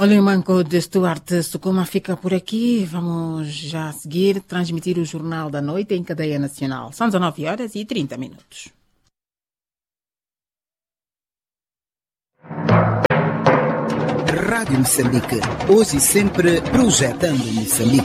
Olha, o Manco de Stuart Sukuma fica por aqui. Vamos já a seguir transmitir o Jornal da Noite em cadeia nacional. São 19h30. Rádio Moçambique, hoje e sempre projetando Moçambique.